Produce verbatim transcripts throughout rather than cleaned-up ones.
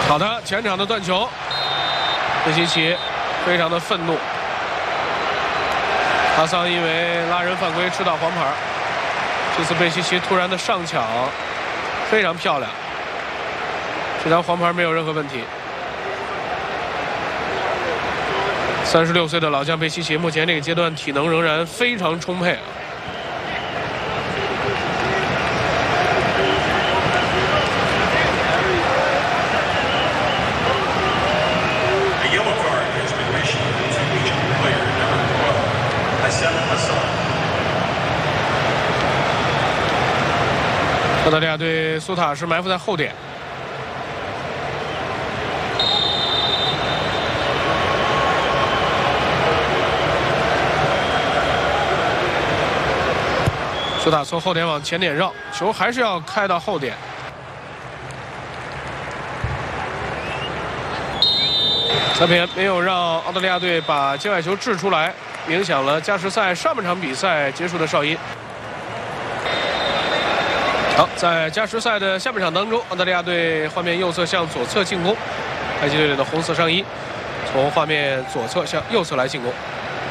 好的，前场的断球，贝西奇非常的愤怒。哈桑因为拉人犯规吃到黄牌，这次贝西奇突然的上抢，非常漂亮。这张黄牌没有任何问题。三十六岁的老将贝西奇，目前这个阶段体能仍然非常充沛啊。 澳大利亚队苏塔是埋伏在后点，苏塔从后点往前点绕，球还是要开到后点。三平没有让澳大利亚队把界外球掷出来，影响了加时赛上半场比赛结束的哨音。 好，在加时赛的下半场当中，澳大利亚队画面右侧向左侧进攻，埃及队的红色上衣从画面左侧向右侧来进攻。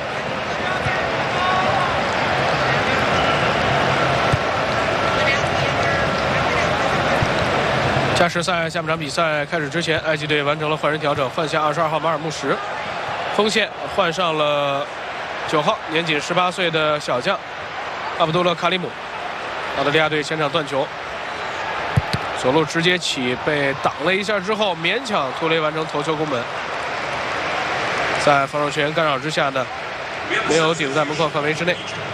加时赛下半场比赛开始之前，埃及队完成了换人调整，换下二十二号马尔穆什，锋线换上了九号年仅十八岁的小将阿卜杜勒卡里姆。 澳大利亚队前场断球，左路直接起被挡了一下之后，勉强突雷完成头球攻门。在防守球员干扰之下呢，没有顶在门框范围之内。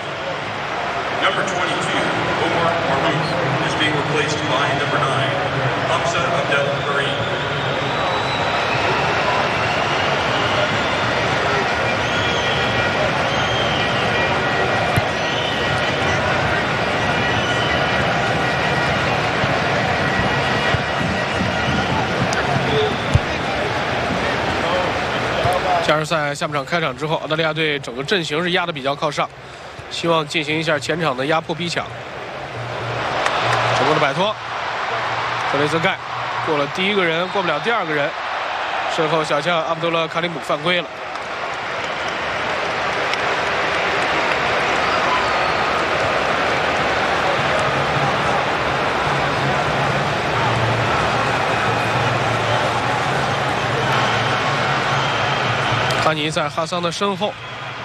加时赛下半场开场之后，澳大利亚队整个阵型是压得比较靠上，希望进行一下前场的压迫逼抢。成功的摆脱，特雷泽盖过了第一个人，过不了第二个人，身后小将阿卜杜勒卡里姆犯规了。哈尼在哈桑的身后，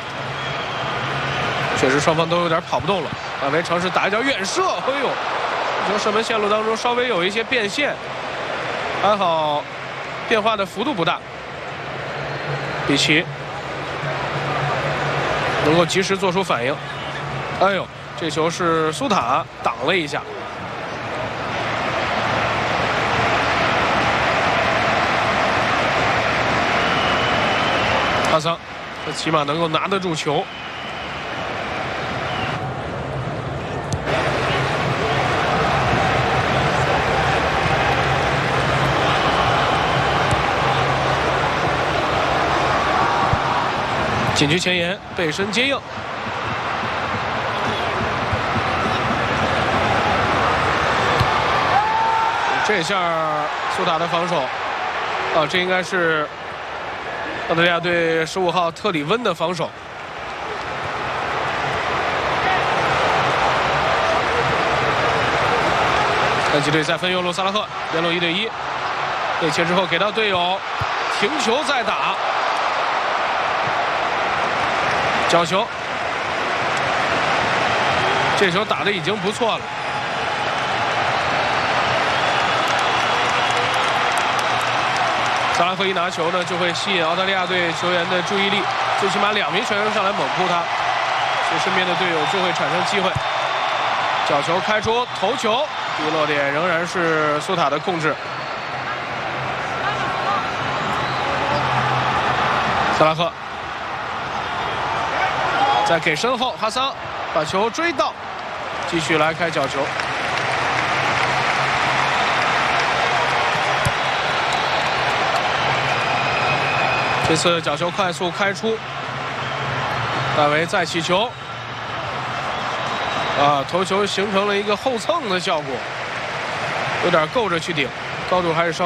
确实双方都有点跑不动了。阿维尝试打一脚远射，哎呦，球射门线路当中稍微有一些变线，还好变化的幅度不大。比奇能够及时做出反应。哎呦，这球是苏塔挡了一下。 哈桑，他起码能够拿得住球。禁区前沿，背身接应。这下苏塔的防守，啊，这应该是。 澳大利亚队十五号特里温的防守，埃及队再分右路萨拉赫，边路一对一，内切之后给到队友，停球再打，角球，这球打得已经不错了。 萨拉赫一拿球呢，就会吸引澳大利亚队球员的注意力，最起码两名球员上来猛扑他，所以身边的队友就会产生机会。角球开出，头球，第一落点仍然是苏塔的控制。萨拉赫再给身后，哈桑把球追到，继续来开角球。 这次角球快速开出，戴维再起球，啊，头球形成了一个后蹭的效果，有点够着去顶，高度还是稍。